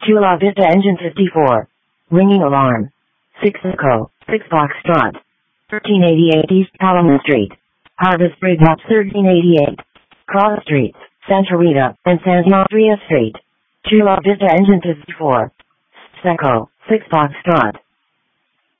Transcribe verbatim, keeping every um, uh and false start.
Chula Vista Engine fifty-four. Ringing alarm. six Echo, six Foxtrot. thirteen eighty-eight East Palomar Street. Harvest Bridge up thirteen eighty-eight. Cross Streets, Santa Rita, and Santa Andrea Street. Chula Vista Engine fifty-four. Echo, six Foxtrot.